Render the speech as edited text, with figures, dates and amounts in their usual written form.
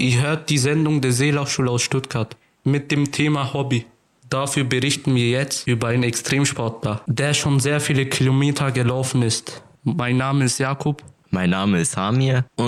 Ihr hört die Sendung der Seelachschule aus Stuttgart mit dem Thema Hobby. Dafür berichten wir jetzt über einen Extremsportler, der schon sehr viele Kilometer gelaufen ist. Mein Name ist Jakob. Mein Name ist Hamir.